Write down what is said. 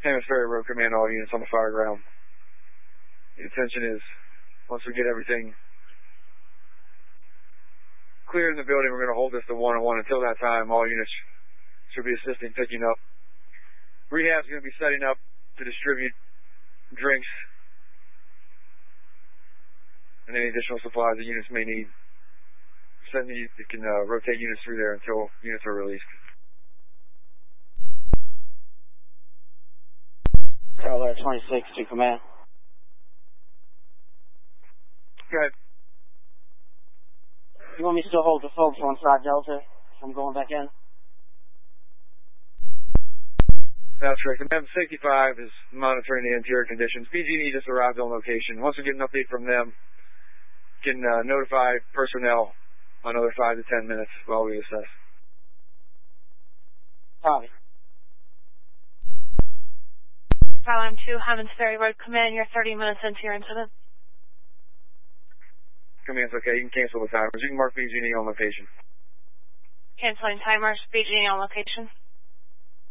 Hammond Ferry Road Command, all units on the fire ground. The intention is, once we get everything clear in the building, we're going to hold this to 1-on-1. Until that time, all units should be assisting picking up. Rehab's going to be setting up to distribute drinks and any additional supplies the units may need. You can rotate units through there until units are released. Charlotte 26 to command. Go ahead. You want me to still hold the folks on side Delta from going back in? That's correct. Command 65 is monitoring the interior conditions. PG&E just arrived on location. Once we get an update from them, can notify personnel another 5 to 10 minutes while we assess. Copy. Alarm 2, Hammond Ferry Road Command, you're 30 minutes into your incident. Command's okay. You can cancel the timers. You can mark PG&E on location. Canceling timers, BG on location.